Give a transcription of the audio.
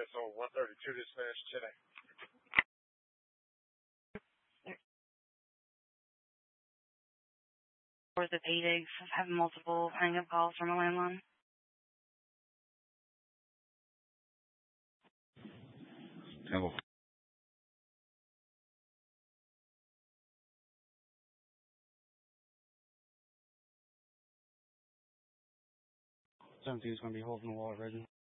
so 132 dispatch today. Or is it 8 have multiple hang-up calls from a landline? Hello. Something's going to be holding the wall, Reggie.